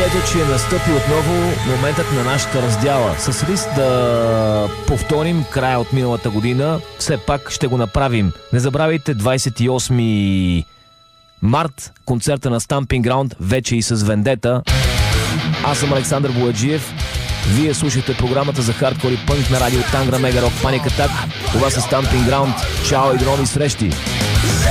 ето, че настъпи отново моментът на нашата раздяла. С риск да повторим края от миналата година, все пак ще го направим. Не забравяйте, 28 март, концерта на Stamping Ground, вече и с Вендета. Аз съм Александър Бояджиев. Вие слушате програмата за хардкор и пънк на радио Тангра Мега Рок Паник Атак. Това са Stamping Ground. Чао и до нови срещи!